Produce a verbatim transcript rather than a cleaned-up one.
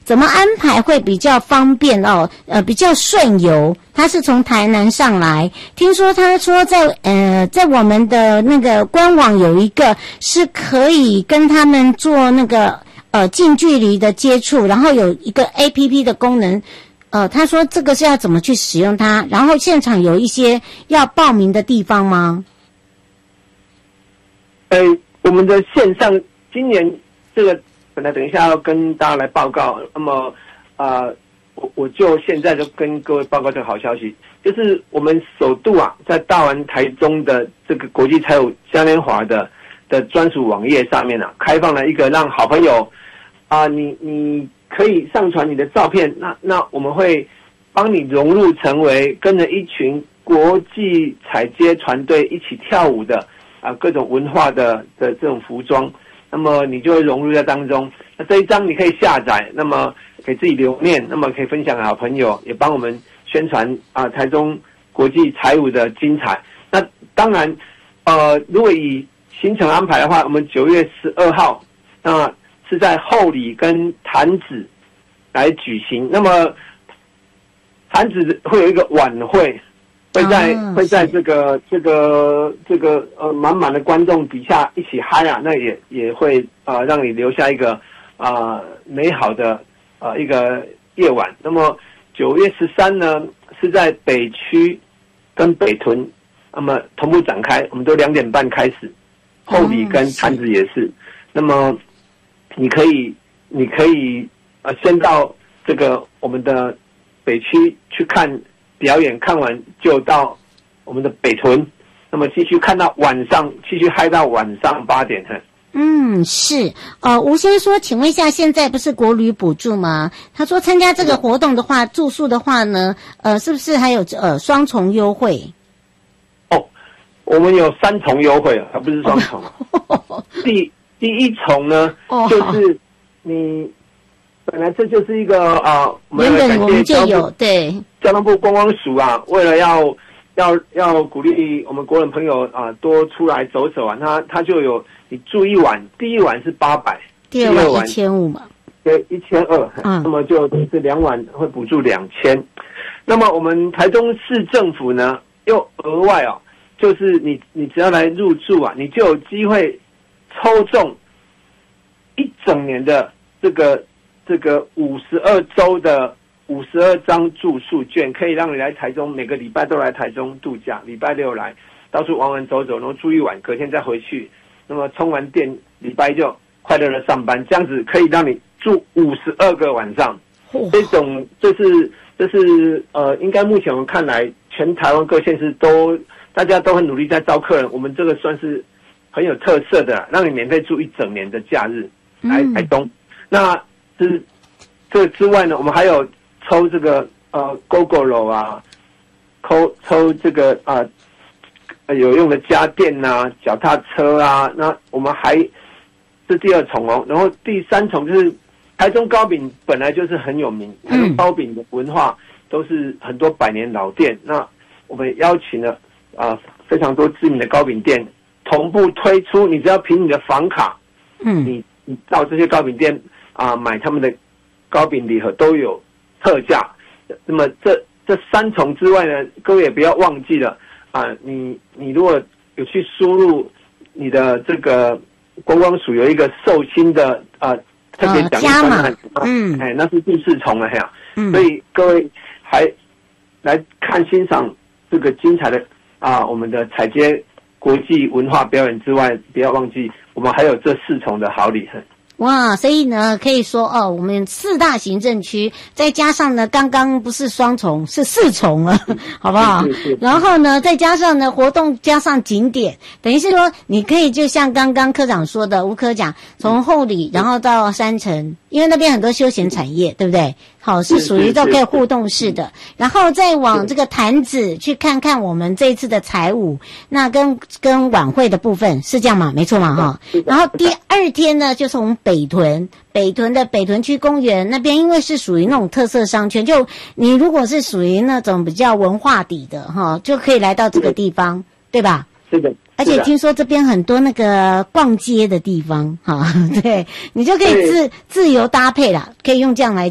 怎么安排会比较方便哦？呃，比较顺游。他是从台南上来，听说他说在呃在我们的那个官网有一个是可以跟他们做那个呃近距离的接触，然后有一个 A P P 的功能。呃，他说这个是要怎么去使用它？然后现场有一些要报名的地方吗？ 呃，我们的线上今年这个本来等一下要跟大家来报告，那么呃，我我就现在就跟各位报告这个好消息，就是我们首度啊，在大丸台中的这个国际财务嘉年华的的专属网页上面啊，开放了一个让好朋友啊、呃，你你。可以上传你的照片，那那我们会帮你融入成为跟着一群国际踩街团队一起跳舞的啊、呃、各种文化的的这种服装，那么你就会融入在当中。那这一张你可以下载，那么给自己留念，那么可以分享给好朋友，也帮我们宣传啊、呃、台中国际踩舞的精彩。那当然，呃，如果以行程安排的话，我们九月十二号那。是在后里跟潭子来举行，那么潭子会有一个晚会，会在、哦、会在这个这个这个呃满满的观众底下一起嗨啊，那也也会啊、呃、让你留下一个啊、呃、美好的呃一个夜晚。那么九月十三呢是在北区跟北屯，那么同步展开，我们都两点半开始，后里跟潭子也是，嗯、那么。你可以，你可以呃，先到这个我们的北区去看表演，看完就到我们的北屯，那么继续看到晚上，继续嗨到晚上八点。 嗯，是。呃，吴先生说，请问一下，现在不是国旅补助吗？他说参加这个活动的话，住宿的话呢，呃，是不是还有呃双重优惠？ 哦，我们有三重优惠，而不是双重。哦、第第一重呢，哦、就是你本来这就是一个啊，呃、 原本我们就有对交通部观光署啊，为了要要要鼓励我们国人朋友啊多出来走走啊，他他就有你住一晚，第一晚是八百， 第二晚一千五嘛， 对，一千二，那么就是两晚会补助两千。那么我们台中市政府呢，又额外哦，就是你你只要来入住啊，你就有机会。抽中一整年的这个这个五十二周的五十二张住宿券，可以让你来台中，每个礼拜都来台中度假，礼拜六来到处玩玩走走，然后住一晚，隔天再回去，那么充完电，礼拜就快乐的上班，这样子可以让你住五十二个晚上。这种这是这是呃，应该目前我们看来，全台湾各县市都大家都很努力在招客人，我们这个算是。很有特色的，让你免费住一整年的假日来台东。嗯、那是这个之外呢，我们还有抽这个呃 GoGoRo 啊，抽抽这个啊、呃、有用的家电啊、脚踏车啊。那我们还是第二重哦，然后第三重就是台中糕饼本来就是很有名，台中糕饼的文化都是很多百年老店。嗯、那我们邀请了啊、呃、非常多知名的糕饼店。同步推出，你只要凭你的房卡，嗯，你你到这些糕饼店啊、呃、买他们的糕饼礼盒都有特价。那么这这三重之外呢，各位也不要忘记了啊、呃，你你如果有去输入你的这个观光署有一个寿星的啊、呃、特别奖励方案，嗯，哎，那是第四重了呀。嗯，所以各位还来看欣赏这个精彩的啊、呃、我们的踩街。国际文化表演之外，不要忘记我们还有这四重的好礼。 哇，所以呢，可以说哦，我们四大行政区再加上呢，刚刚不是双重，是四重了，好不好？是是是。然后呢，再加上呢，活动加上景点，等于是说，你可以就像刚刚科长说的，吴科长从后里，然后到山城，因为那边很多休闲产业，对不对？好，是属于都可以互动式的，然后再往这个潭子去看看我们这一次的彩舞，那跟跟晚会的部分是这样吗？没错嘛，哈。然后第二天呢，就从北屯，北屯的北屯区公园那边，因为是属于那种特色商圈，就你如果是属于那种比较文化底的哈，就可以来到这个地方，对吧？ 是的。 而且听说这边很多那个逛街的地方，哈，对，你就可以自自由搭配啦，可以用这样来